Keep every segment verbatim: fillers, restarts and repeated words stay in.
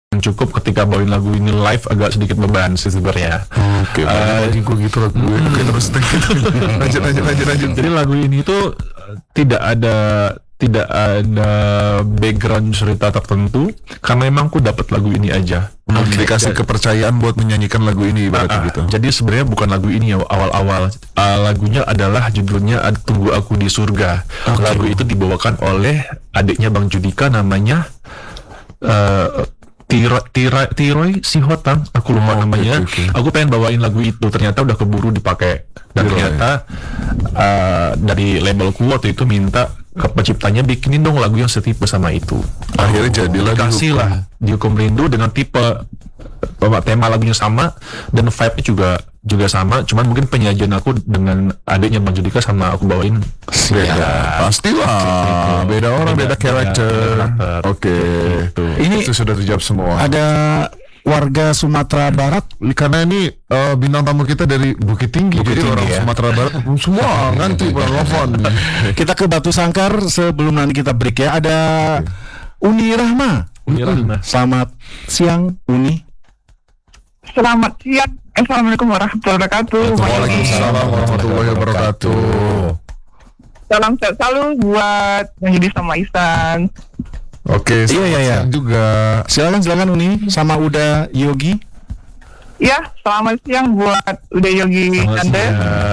cukup ketika bawain lagu ini live agak sedikit beban sih sebenarnya. Oke, okay, uh, gue gitu lagu gue. Hmm. Oke, terus lanjut lanjut lanjut lanjut. Jadi lagu ini tuh tidak ada tidak ada background cerita tertentu karena memang aku dapat lagu ini aja. Okay. Dikasih kepercayaan buat menyanyikan lagu ini berarti uh, gitu. Jadi sebenarnya bukan lagu ini ya awal-awal. Uh, lagunya adalah judulnya Tunggu Aku di Surga. Okay. Lagu itu dibawakan oleh adiknya Bang Judika namanya uh, Tiro, Tira, Tiroy Sihotang, aku lupa oh, namanya. Okay, okay. Aku pengen bawain lagu itu, ternyata udah keburu dipakai. Dan Tiroy. Ternyata uh, dari labelku waktu itu minta ke penciptanya bikinin dong lagu yang setipe sama itu. Akhirnya oh, jadilah dikasih lah Dihukum Rindu dengan tipe tema lagunya sama dan vibe-nya juga juga sama, cuman mungkin penyajian aku dengan adiknya Bang Judika sama aku bawain beda. Pastilah gitu. Beda orang, beda, beda karakter. Oke. Okay. Ini itu sudah terjawab semua. Ada warga Sumatera Barat karena ini uh, bintang tamu kita dari Bukit Tinggi, Bukit jadi Tinggi, orang ya? Sumatera Barat semua nanti berlofon. Kita ke Batu Sangkar sebelum nanti kita break ya. Ada okay. Uni Rahma. Uni Rahma. Selamat siang Uni. Selamat siang. Assalamualaikum warahmatullahi wabarakatuh. Waalaikumsalam warahmatullahi wabarakatuh. Salam sehat selalu buat yang jadi sama Isan. Oke, iya iya iya. Juga. Silakan silakan Uni sama Uda Yogi. Ya, selamat siang buat Uda Yogi Anda.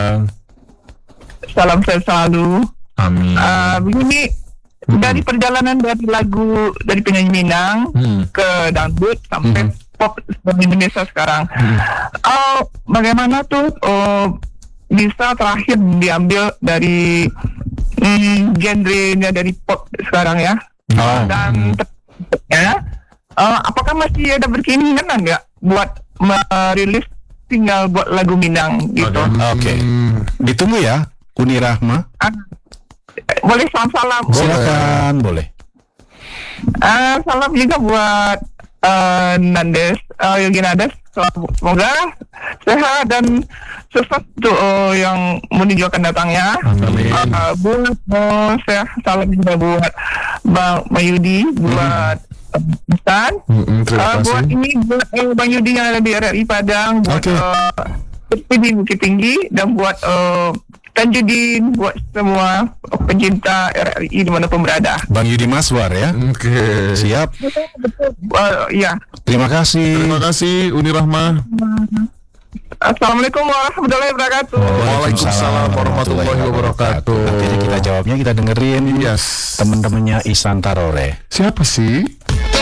Salam sehat selalu. Amin. Uh, begini hmm. dari perjalanan dari lagu dari penyanyi Minang hmm. ke dangdut sampai hmm. pop di Indonesia sekarang. Hmm. Uh, bagaimana tuh uh, bisa terakhir diambil dari um, genrenya dari pop sekarang ya? Oh. Dan ya, uh, apakah masih ada berkeinginan nggak buat merilis tinggal buat lagu Minang gitu? Oke, okay. hmm. ditunggu ya, Uni Rahma. Uh, boleh salam-salam. Silakan, boleh. Uh, salam juga buat uh, Nandes, uh, Yogi Nandes. Semoga sehat dan sukses tuh uh, yang menuju akan datangnya. Amin. Uh, buat uh, saya salam juga buat Bang Mayudi, buat Isan, mm-hmm, uh, buat ini buat uh, Bang Yudi yang ada di R R I Padang, buat okay. uh, di Bukit Tinggi dan buat uh, Tanjudin, buat semua pencinta R R I dimanapun berada. Bang Yudi Maswar ya. Oke. Okay. Siap. Betul, betul. Uh, ya. Terima kasih. Terima kasih Uni Rahma. Assalamualaikum warahmatullahi wabarakatuh. Waalaikumsalam warahmatullahi wabarakatuh. Nanti kita jawabnya kita dengerin. Yes. Temen-temennya Isan Tarore. Siapa sih?